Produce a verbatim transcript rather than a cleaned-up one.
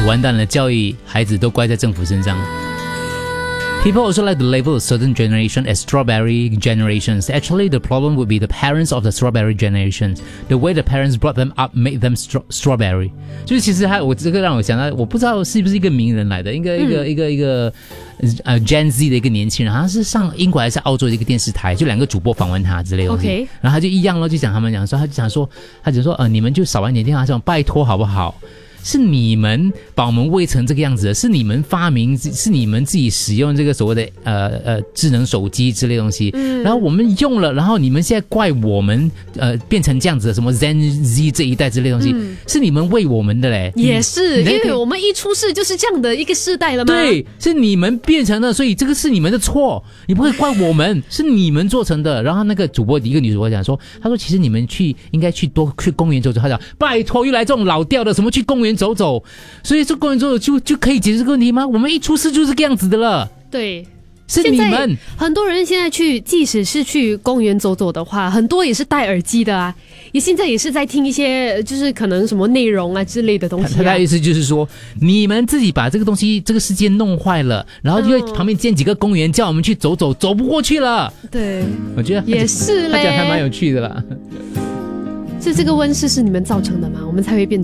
完蛋了，教育孩子都怪在政府身上。People also like to label a certain generation as strawberry generations. Actually, the problem would be the parents of the strawberry generations. The way the parents brought them up made them stra- strawberry. 就是其实还我这个让我想到，我不知道是不是一个名人来的，一个、嗯、一个一个一个呃 Gen Z 的一个年轻人，好像是上英国还是澳洲的一个电视台，就两个主播访问他之类的东西。Okay. 然后他就一样咯，就讲他们讲说，他就讲说，他就说呃，你们就少玩点电话，这种拜托好不好？是你们把我们喂成这个样子的，是你们发明，是你们自己使用这个所谓的呃呃智能手机之类的东西，嗯，然后我们用了，然后你们现在怪我们呃变成这样子的，什么 Gen Z 这一代之类的东西，嗯，是你们喂我们的嘞， 也是，因为我们一出世就是这样的一个世代了吗？ 对，是你们变成的，所以这个是你们的错，你不会怪我们，是你们做成的。然后那个主播一个女主播讲说，她说其实你们去应该去多去公园走走，她讲拜托又来这种老调的，什么去公园走走，所以这公园走走就就可以解决这个问题吗？我们一出事就是这个样子的了。 对， 是你们。 很多人现在去，即使是去公园走走的话，很多也是戴耳机的啊，也现在也是在听一些就是可能什么内容啊之类的东西、啊。 他的意思就是说，你们自己把这个东西这个世界弄坏了，然后就在旁边建几个公园，叫我们去走走，走不过去了。 对， 我觉得也是嘞， 他讲还蛮有趣的啦。 是这个温室是你们造成的吗？我们才会变成